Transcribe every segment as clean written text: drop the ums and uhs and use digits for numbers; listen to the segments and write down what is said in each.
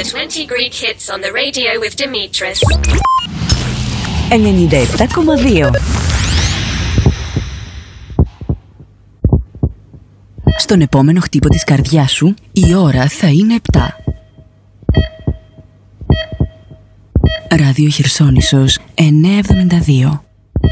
20 Greek hits on the radio with Dimitris. 97,2. Στον επόμενο χτύπο της καρδιάς σου, η ώρα θα είναι 7. Ράδιο Χερσόνησος 972.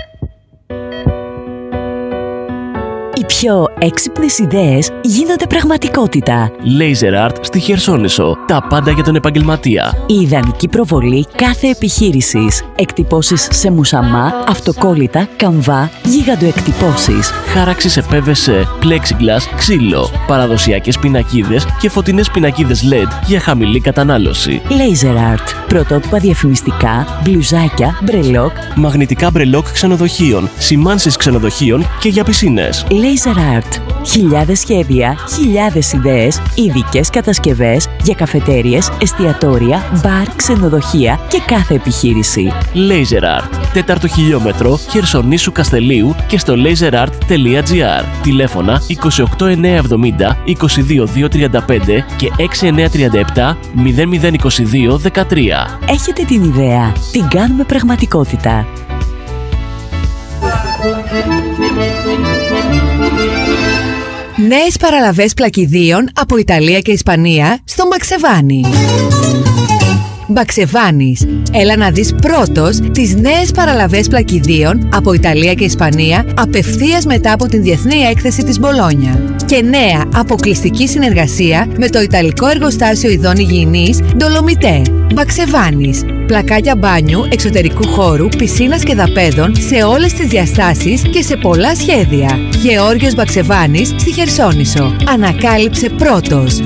Οι πιο έξυπνες ιδέες γίνονται πραγματικότητα. Laser Art στη Χερσόνησο. Τα πάντα για τον επαγγελματία. Η ιδανική προβολή κάθε επιχείρησης. Εκτυπώσεις σε μουσαμά, αυτοκόλλητα, καμβά, γίγαντοεκτυπώσεις. Χάραξη σε PVC, plexiglass, ξύλο. Παραδοσιακές πινακίδες και φωτεινές πινακίδες LED για χαμηλή κατανάλωση. Laser Art. Πρωτότυπα διαφημιστικά, μπλουζάκια, μπρελόκ. Μαγνητικά μπρελόκ ξενοδοχείων, σημάνσεις ξενοδοχείων και για πισίνες. Laser Art. Χιλιάδες σχέδια, χιλιάδες ιδέες, ειδικές κατασκευές για καφετέριες, εστιατόρια, μπαρ, ξενοδοχεία και κάθε επιχείρηση. Laser Art. 4ο χιλιόμετρο Χερσονήσου Καστελίου και στο laserart.gr. Τηλέφωνα 28970 22235 και 6937 0022 13. Έχετε την ιδέα. Την κάνουμε πραγματικότητα. Νέες παραλαβές πλακιδίων από Ιταλία και Ισπανία στο Μπαξεβάνι. Μπαξεβάνις. Έλα να δεις πρώτος τις νέες παραλαβές πλακιδίων από Ιταλία και Ισπανία απευθείας μετά από την Διεθνή Έκθεση της Μπολόνια. Και νέα αποκλειστική συνεργασία με το Ιταλικό Εργοστάσιο Ειδών Υγιεινής Ντολομιτέ. Μπαξεβάνις. Πλακάκια μπάνιου, εξωτερικού χώρου, πισίνας και δαπέδων σε όλες τις διαστάσεις και σε πολλά σχέδια. Γεώργιος Μπαξεβάνης στη Χερσόνησο. Ανακάλυψε πρώτος.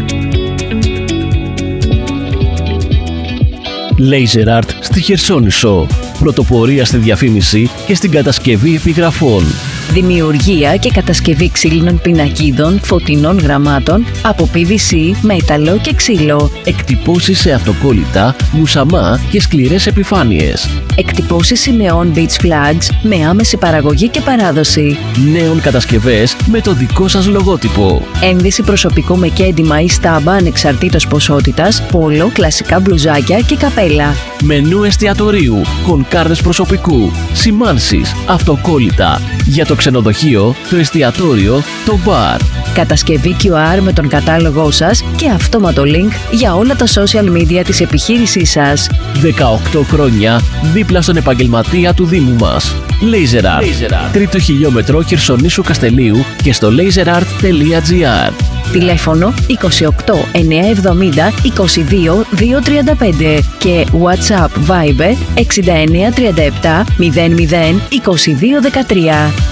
Laser Art στη Χερσόνησο. Πρωτοπορία στη διαφήμιση και στην κατασκευή επιγραφών. Δημιουργία και κατασκευή ξύλινων πινακίδων, φωτεινών γραμμάτων από PVC, μέταλλο και ξύλο. Εκτυπώσεις σε αυτοκόλλητα, μουσαμά και σκληρές επιφάνειες. Εκτυπώσεις σημεών beach flags με άμεση παραγωγή και παράδοση. Νέων κατασκευές με το δικό σας λογότυπο. Ένδυση προσωπικού με κέντημα ή στάμπα ανεξαρτήτως ποσότητας, πόλο, κλασικά μπλουζάκια και καπέλα. Μενού εστιατορίου, κονκάρδες προσωπικού, σημάνσεις, αυτοκόλλητα. Για το ξενοδοχείο, το εστιατόριο, το μπαρ. Κατασκευή QR με τον κατάλογό σας και αυτόματο link για όλα τα social media της επιχείρησής σας. 18 χρόνια δίπλα στον επαγγελματία του Δήμου μας. Laser Art. 3ο χιλιόμετρο Χερσονήσου Καστελίου και στο laserart.gr. Τηλέφωνο 28 970 22 235 και WhatsApp Viber 69 37 00 22 13.